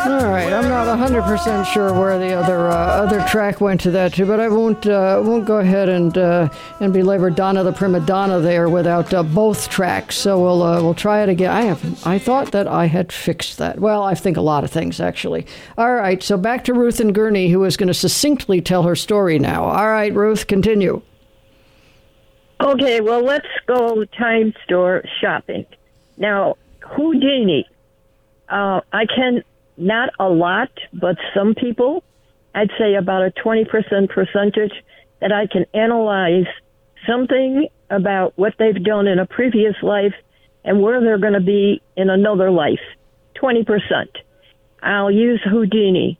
All right, I'm not 100% sure where the other track went to that too, but I won't go ahead and belabor Donna the Prima Donna there without both tracks. So we'll try it again. I thought that I had fixed that. Well, I think a lot of things actually. All right, so back to Ruth and Gurney, who is going to succinctly tell her story now. All right, Ruth, continue. Okay, well, let's go time store shopping. Now, Houdini. I can, not a lot, but some people, I'd say about a 20% percentage that I can analyze something about what they've done in a previous life and where they're going to be in another life. 20%. I'll use Houdini.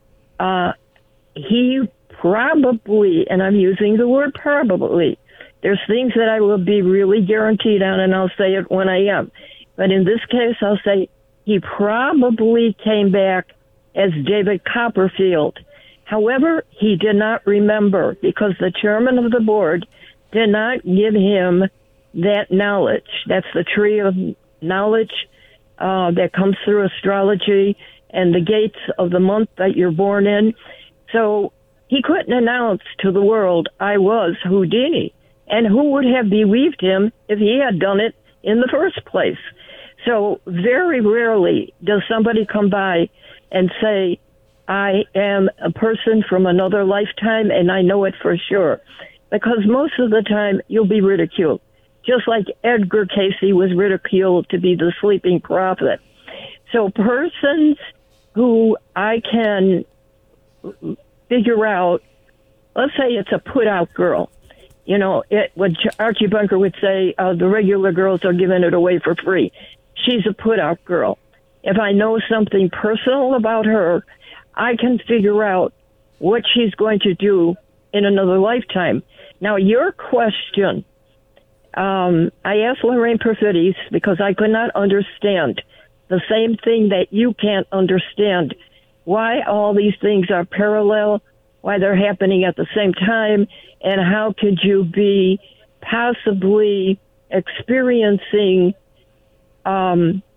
He probably, and I'm using the word probably, there's things that I will be really guaranteed on, and I'll say it when I am. But in this case, I'll say he probably came back as David Copperfield. However, he did not remember because the chairman of the board did not give him that knowledge. That's the tree of knowledge that comes through astrology and the gates of the month that you're born in. So he couldn't announce to the world, I was Houdini. And who would have believed him if he had done it in the first place? So very rarely does somebody come by and say, I am a person from another lifetime and I know it for sure. Because most of the time you'll be ridiculed. Just like Edgar Cayce was ridiculed to be the sleeping prophet. So persons who I can figure out, let's say it's a put-out girl. You know, what Archie Bunker would say, the regular girls are giving it away for free. She's a put-out girl. If I know something personal about her, I can figure out what she's going to do in another lifetime. Now, your question, I asked Lorraine Perfides because I could not understand the same thing that you can't understand, why all these things are parallel, why they're happening at the same time, and how could you be possibly experiencing